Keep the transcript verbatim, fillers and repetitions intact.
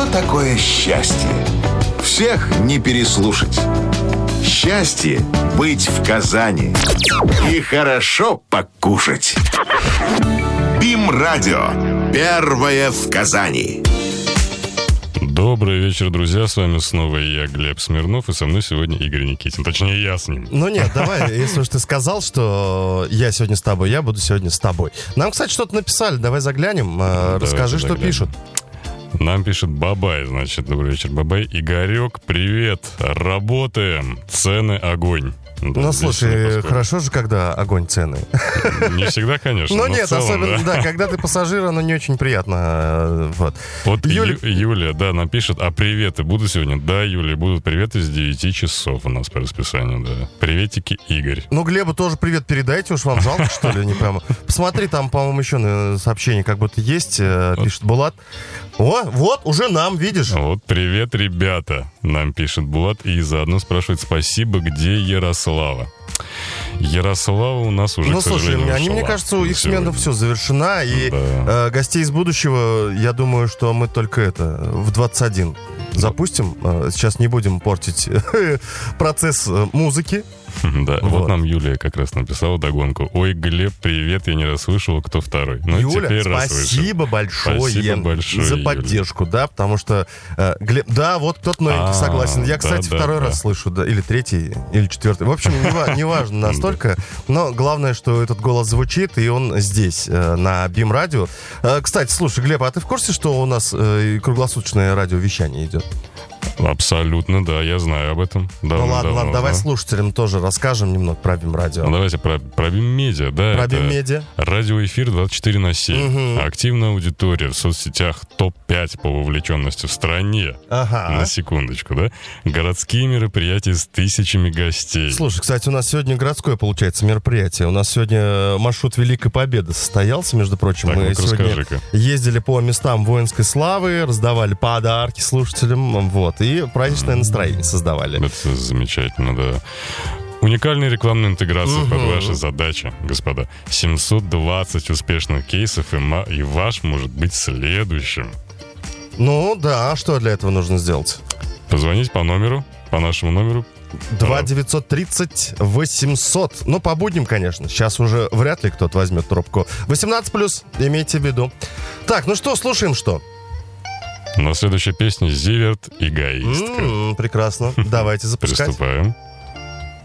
Что такое счастье? Всех не переслушать. Счастье — быть в Казани и хорошо покушать. БИМ-радио. Первое в Казани. Добрый вечер, друзья. С вами снова я, Глеб Смирнов, и со мной сегодня Игорь Никитин. Точнее, я с ним. Ну нет, давай, если уж ты сказал, что я сегодня с тобой, я буду сегодня с тобой. Нам, кстати, что-то написали, давай заглянем. Давайте Расскажи, что заглянем. Пишут. Нам пишет Бабай, значит, добрый вечер, Бабай. Игорек, привет, работаем, цены огонь. Да, ну, слушай, хорошо же, когда огонь, цены. Не всегда, конечно. Ну, нет, целом, особенно, да. да, когда ты пассажир, оно не очень приятно. Вот, вот Юля... Ю, Юля, да, нам пишет, а приветы будут сегодня? Да, Юля, будут приветы с девяти часов у нас по расписанию, да. Приветики, Игорь. Ну, Глебу тоже привет передайте, уж вам жалко, что ли, не прямо. Посмотри, там, по-моему, еще сообщение как будто есть, пишет Булат. О, вот, уже нам, видишь? Вот, привет, ребята, нам пишет Булат, и заодно спрашивает, спасибо, где Ярослава? Ярослава у нас уже, ну, к сожалению, слушай, они, мне кажется, у их смена все завершена, и да. э, гостей из будущего, я думаю, что мы только это, в двадцать один запустим. Сейчас не будем портить процесс музыки. Да, вот. вот нам Юлия как раз написала догонку. Ой, Глеб, привет, я не расслышал, кто второй. Ну, Юля, теперь спасибо большое, спасибо большое за поддержку, Юля. Да, потому что э, Глеб, да, вот кто-то новенький, согласен. Я, кстати, да, второй да, раз да. слышу, да, или третий, или четвертый. В общем, не важно настолько, но главное, что этот голос звучит, и он здесь, на БИМ-радио. Кстати, слушай, Глеб, а ты в курсе, что у нас круглосуточное радиовещание идет? Абсолютно, да, я знаю об этом. Давно, ну ладно, давно, ладно, давай слушателям тоже расскажем немного про БИМ-радио. Ну давайте про, про БИМ-медиа, да. Про БИМ-медиа. Радиоэфир двадцать четыре на семь. Угу. Активная аудитория в соцсетях топ пять по вовлеченности в стране. Ага. На секундочку, да. Городские мероприятия с тысячами гостей. Слушай, кстати, у нас сегодня городское, получается, мероприятие. У нас сегодня маршрут Великой Победы состоялся, между прочим. Так, мы сегодня расскажи-ка. ездили по местам воинской славы, раздавали подарки слушателям, вот. И праздничное настроение создавали. Это замечательно, да. Уникальная рекламная интеграция под ваши задачи, господа. семьсот двадцать успешных кейсов, и, ма- и ваш может быть следующим. Ну да, что для этого нужно сделать? Позвонить по номеру, по нашему номеру. два девятьсот тридцать восемьсот. Ну, по будням, конечно. Сейчас уже вряд ли кто-то возьмет трубку. восемнадцать плюс, имейте в виду. Так, ну что, слушаем что? На следующей песне «Зиверт и эгоистка». М-м, прекрасно. Давайте запускать. Приступаем.